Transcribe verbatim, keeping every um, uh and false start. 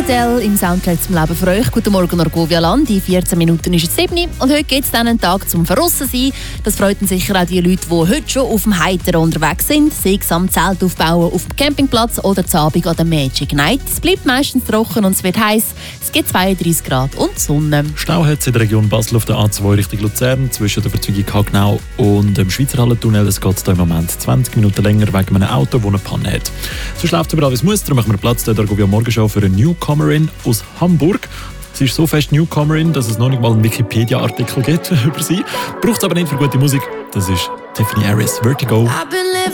Adele im Soundtrack zum Leben für euch. Guten Morgen, Argovia Land. In vierzehn Minuten ist es sieben und heute gibt es dann einen Tag zum Verrossen sein. Das freut dann sicher auch die Leute, die heute schon auf dem Heiteren unterwegs sind. Sei es am Zelt aufbauen auf dem Campingplatz oder zu Abend an der Magic Night. Es bleibt meistens trocken und es wird heiß. Es gibt zweiunddreißig Grad und Sonne. Stau hat es in der Region Basel auf der A zwei Richtung Luzern zwischen der Verzweigung Hagnau und dem Schweizer Hallentunnel. Es geht da im Moment zwanzig Minuten länger wegen einem Auto, das eine Panne hat. So läuft es überall, wie es muss. Darum machen wir Platz dort Argovia Morgenshow für eine Newcomerin aus Hamburg. Sie ist so fest Newcomerin, dass es noch nicht mal einen Wikipedia-Artikel gibt über sie. Braucht es aber nicht für gute Musik. Das ist Tiffany Harris, Vertigo.